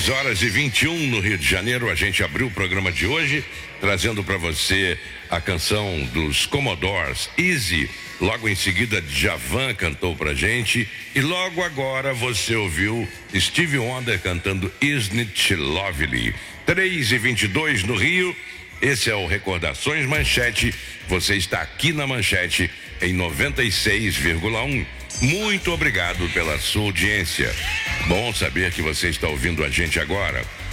6h21 no Rio de Janeiro. A gente abriu o programa de hoje trazendo para você a canção dos Commodores, Easy. Logo em seguida, Djavan cantou pra gente. E logo agora você ouviu Stevie Wonder cantando Isn't It Lovely. 3h22 no Rio. Esse é o Recordações Manchete. Você está aqui na Manchete em 96,1. Muito obrigado pela sua audiência. Bom saber que você está ouvindo a gente agora.